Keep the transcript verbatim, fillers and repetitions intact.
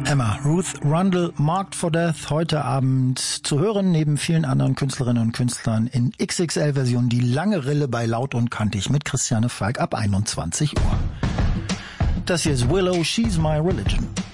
Emma, Ruth Rundle, Marked for Death, heute Abend zu hören, neben vielen anderen Künstlerinnen und Künstlern in X X L-Version, die lange Rille bei Laut und Kantig mit Christiane Falk ab einundzwanzig Uhr. Das hier ist Willow, She's My Religion.